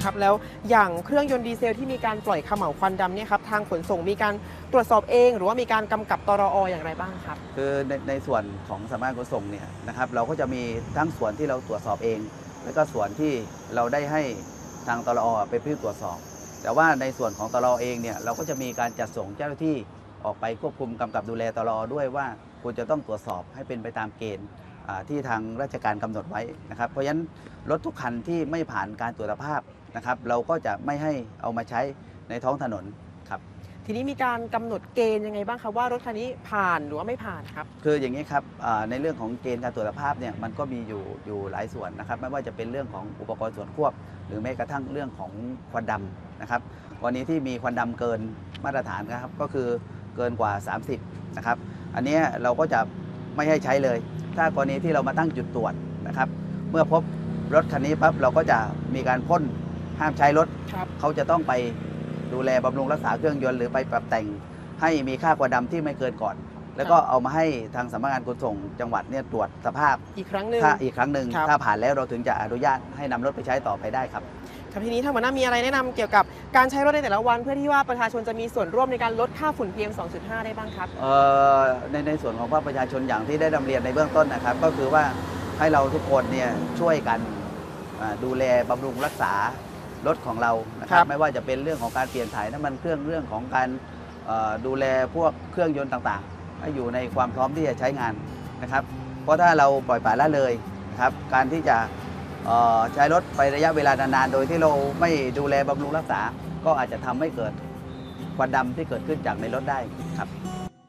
ครับแล้วอย่างเครื่องยนต์ดีเซลที่มีการปล่อยเขม่าวควันดำเนี่ยครับทางขนส่งมีการตรวจสอบเองหรือว่ามีการกำกับตรออย่างไรบ้างครับคือในส่วนของสำนักงานขนส่งเนี่ยนะครับเราก็จะมีทั้งส่วนที่เราตรวจสอบเอง แล้วก็ส่วนที่เราได้ให้ทางตรอไปพิจารณาตรวจสอบแต่ว่าในส่วนของตรอเองเนี่ยเราก็จะมีการจัดส่งเจ้าหน้าที่ออกไปควบคุมกำกับดูแลตรอด้วยว่าคุณจะต้องตรวจสอบให้เป็นไปตามเกณฑ์ที่ทางราชการกำหนดไว้นะครับเพราะฉะนั้นรถทุกคันที่ไม่ผ่านการตรวจสภาพนะครับเราก็จะไม่ให้เอามาใช้ในท้องถนนครับทีนี้มีการกำหนดเกณฑ์ยังไงบ้างครับว่ารถคันนี้ผ่านหรือว่าไม่ผ่านครับคืออย่างนี้ครับในเรื่องของเกณฑ์การตรวจสภาพเนี่ยมันก็มีอยู่หลายส่วนนะครับไม่ว่าจะเป็นเรื่องของอุปกรณ์ส่วนควบหรือแม้กระทั่งเรื่องของควันดำนะครับกรณีที่มีควันดำเกินมาตรฐานนะครับก็คือเกินกว่า 30นะครับอันนี้เราก็จะไม่ให้ใช้เลย ถ้ากรณีที่เรามาตั้งจุดตรวจนะครับเมื่อพบรถคันนี้ปั๊บเราก็จะมีการพ่นห้ามใช้รถเขาจะต้องไปดูแลบำรุงรักษาเครื่องยนต์หรือไปปรับแต่งให้มีค่าควันดำที่ไม่เกินก่อนแล้วก็เอามาให้ทางสำนักงานขนส่งจังหวัดเนี่ยตรวจสภาพอีกครั้งหนึ่งถ้าผ่านแล้วเราถึงจะอนุญาตให้นำรถไปใช้ต่อไปได้ครับครับทีนี้ท่านหัวหน้ามีอะไรแนะนำเกี่ยวกับการใช้รถในแต่ละวันเพื่อที่ว่าประชาชนจะมีส่วนร่วมในการลดค่าฝุ่น PM 2.5 ได้บ้างครับในส่วนของภาคประชาชนอย่างที่ได้นำเรียนในเบื้องต้นนะครับก็คือว่าให้เราทุกคนเนี่ยช่วยกันดูแลบำรุงรักษารถของเรานะครับไม่ว่าจะเป็นเรื่องของการเปลี่ยนถ่ายน้ำมันเครื่องเรื่องของการดูแลพวกเครื่องยนต์ต่างๆให้อยู่ในความพร้อมที่จะใช้งานนะครับเพราะถ้าเราปล่อยปละละเลยนะครับการที่จะใช้รถไประยะเวลานานๆโดยที่เราไม่ดูแลบำรุงรักษาก็อาจจะทำให้เกิดควันดำที่เกิดขึ้นจากในรถได้ครับ